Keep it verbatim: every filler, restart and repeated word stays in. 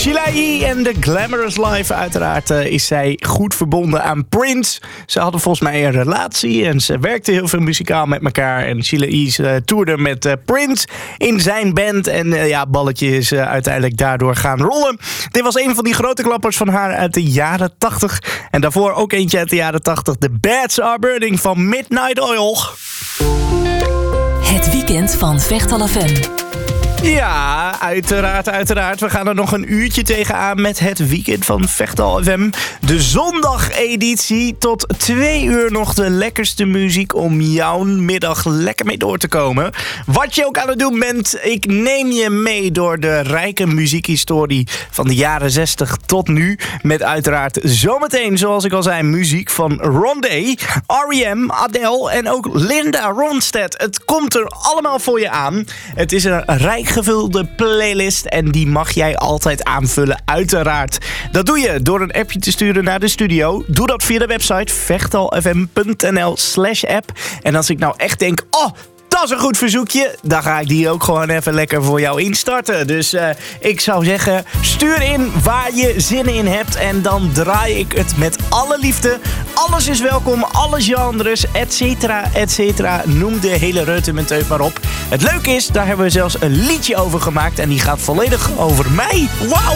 Sheila E. en The Glamorous Life. Uiteraard uh, is zij goed verbonden aan Prince. Ze hadden volgens mij een relatie en ze werkten heel veel muzikaal met elkaar. En Sheila E. Uh, toerde met uh, Prince in zijn band. En uh, ja, balletje is uh, uiteindelijk daardoor gaan rollen. Dit was een van die grote klappers van haar uit de jaren tachtig. En daarvoor ook eentje uit de jaren tachtig. The Beds Are Burning van Midnight Oil. Het weekend van Vechtal F M. Ja, uiteraard, uiteraard. We gaan er nog een uurtje tegenaan met het weekend van Vechtal F M. De zondageditie. Tot twee uur nog de lekkerste muziek om jouw middag lekker mee door te komen. Wat je ook aan het doen bent, ik neem je mee door de rijke muziekhistorie van de jaren zestig tot nu. Met uiteraard zometeen, zoals ik al zei, muziek van Rondé, R E M, Adele en ook Linda Ronstadt. Het komt er allemaal voor je aan. Het is een rijk gevulde playlist en die mag jij altijd aanvullen, uiteraard. Dat doe je door een appje te sturen naar de studio. Doe dat via de website vechtalfm.nl slash app. En als ik nou echt denk, oh, dat is een goed verzoekje, dan ga ik die ook gewoon even lekker voor jou instarten. Dus uh, ik zou zeggen, stuur in waar je zin in hebt en dan draai ik het met alle liefde. Alles is welkom, alle genres, et cetera, et cetera. Noem de hele reutem en teut maar op. Het leuke is, daar hebben we zelfs een liedje over gemaakt en die gaat volledig over mij. Wauw!